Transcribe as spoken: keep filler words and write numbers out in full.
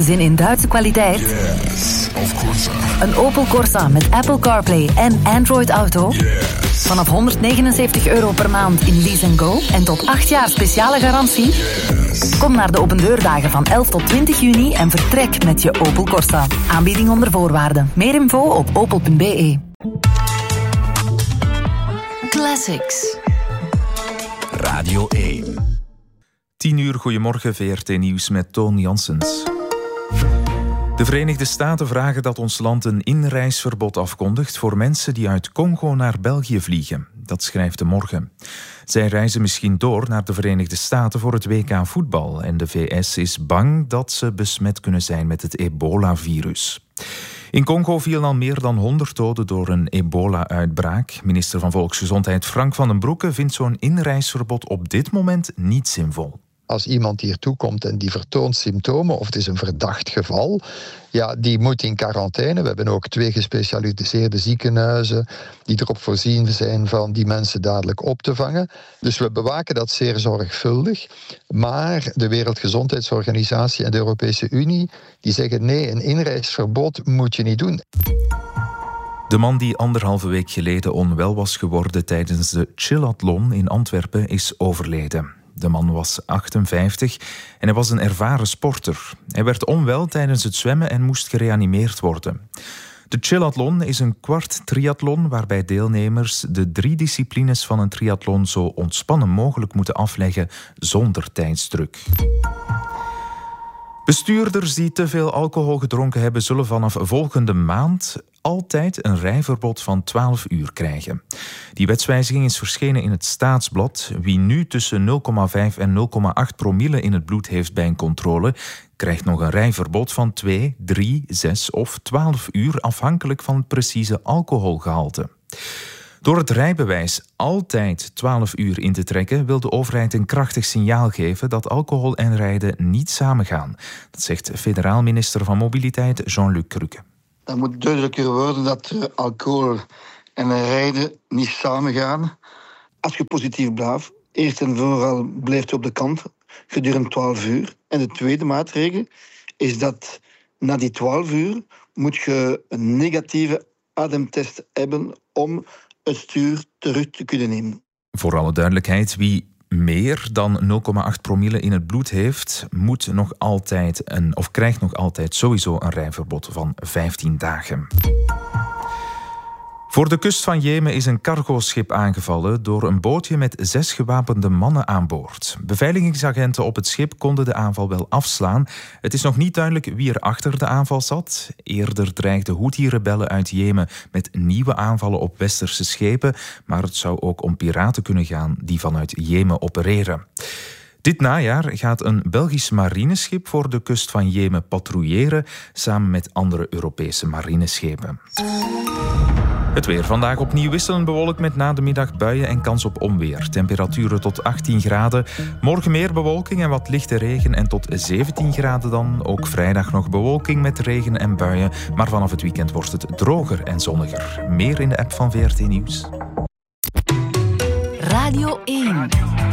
Zin in Duitse kwaliteit? Yes, of course. Een Opel Corsa met Apple CarPlay en Android Auto? Yes. Vanaf honderdnegenenzeventig euro per maand in Lease and Go en tot acht jaar speciale garantie? Yes. Kom naar de opendeurdagen van elf tot twintig juni en vertrek met je Opel Corsa. Aanbieding onder voorwaarden. Meer info op opel punt b e. Classics. Radio één. tien uur, goedemorgen, V R T Nieuws met Toon Janssens. De Verenigde Staten vragen dat ons land een inreisverbod afkondigt voor mensen die uit Congo naar België vliegen. Dat schrijft De Morgen. Zij reizen misschien door naar de Verenigde Staten voor het W K voetbal en de V S is bang dat ze besmet kunnen zijn met het ebola-virus. In Congo vielen al meer dan honderd doden door een ebola-uitbraak. Minister van Volksgezondheid Frank van den Broeke vindt zo'n inreisverbod op dit moment niet zinvol. Als iemand hier toekomt en die vertoont symptomen of het is een verdacht geval, ja, die moet in quarantaine. We hebben ook twee gespecialiseerde ziekenhuizen die erop voorzien zijn van die mensen dadelijk op te vangen. Dus we bewaken dat zeer zorgvuldig. Maar de Wereldgezondheidsorganisatie en de Europese Unie die zeggen nee, een inreisverbod moet je niet doen. De man die anderhalve week geleden onwel was geworden tijdens de Chillathlon in Antwerpen is overleden. De man was achtenvijftig en hij was een ervaren sporter. Hij werd onwel tijdens het zwemmen en moest gereanimeerd worden. De Chillathlon is een kwart triathlon waarbij deelnemers de drie disciplines van een triathlon zo ontspannen mogelijk moeten afleggen zonder tijdsdruk. Bestuurders die te veel alcohol gedronken hebben zullen vanaf volgende maand altijd een rijverbod van twaalf uur krijgen. Die wetswijziging is verschenen in het Staatsblad. Wie nu tussen nul komma vijf en nul komma acht promille in het bloed heeft bij een controle, krijgt nog een rijverbod van twee, drie, zes of twaalf uur afhankelijk van het precieze alcoholgehalte. Door het rijbewijs altijd twaalf uur in te trekken wil de overheid een krachtig signaal geven dat alcohol en rijden niet samengaan. Dat zegt federaal minister van Mobiliteit Jean-Luc Cruque. Dat moet duidelijker worden dat alcohol en rijden niet samengaan. Als je positief blijft, eerst en vooral blijft je op de kant gedurende twaalf uur. En de tweede maatregel is dat na die twaalf uur moet je een negatieve ademtest hebben om het stuur terug te kunnen nemen. Voor alle duidelijkheid, wie meer dan nul komma acht promille in het bloed heeft, moet nog altijd een, of krijgt nog altijd sowieso een rijverbod van vijftien dagen. Voor de kust van Jemen is een cargoschip aangevallen door een bootje met zes gewapende mannen aan boord. Beveiligingsagenten op het schip konden de aanval wel afslaan. Het is nog niet duidelijk wie er achter de aanval zat. Eerder dreigden Houthi-rebellen uit Jemen met nieuwe aanvallen op westerse schepen, maar het zou ook om piraten kunnen gaan die vanuit Jemen opereren. Dit najaar gaat een Belgisch marineschip voor de kust van Jemen patrouilleren samen met andere Europese marineschepen. Het weer. Vandaag opnieuw wisselend bewolkt met na de middag buien en kans op onweer. Temperaturen tot achttien graden. Morgen meer bewolking en wat lichte regen en tot zeventien graden dan. Ook vrijdag nog bewolking met regen en buien. Maar vanaf het weekend wordt het droger en zonniger. Meer in de app van V R T Nieuws. Radio één.